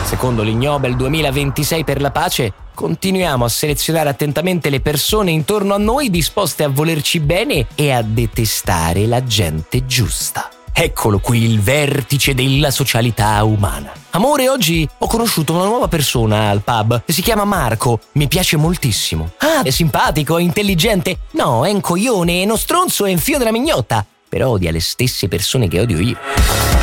Secondo l'Ignobel 2026 per la pace, continuiamo a selezionare attentamente le persone intorno a noi disposte a volerci bene e a detestare la gente giusta. Eccolo qui il vertice della socialità umana. Amore, oggi ho conosciuto una nuova persona al pub. Si chiama Marco. Mi piace moltissimo. Ah, è simpatico, è intelligente. No, è un coglione, è uno stronzo e un fio della mignotta. Però odia le stesse persone che odio io.